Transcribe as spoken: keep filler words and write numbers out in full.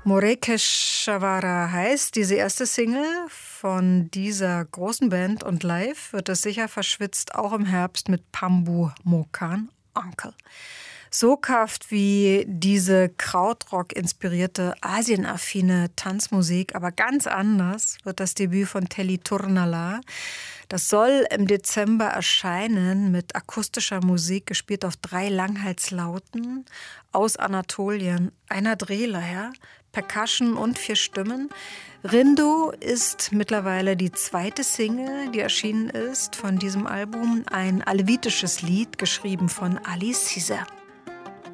Morekeshwara heißt diese erste Single von dieser großen Band und live wird es sicher verschwitzt, auch im Herbst mit Pambu Mokan Uncle. Soghaft wie diese Krautrock-inspirierte, asienaffine Tanzmusik, aber ganz anders wird das Debüt von Telly Turnala. Das soll im Dezember erscheinen mit akustischer Musik, gespielt auf drei Langhalslauten aus Anatolien, einer Drehleier, Percussion und vier Stimmen. Rindo ist mittlerweile die zweite Single, die erschienen ist von diesem Album. Ein alevitisches Lied, geschrieben von Ali Caesar.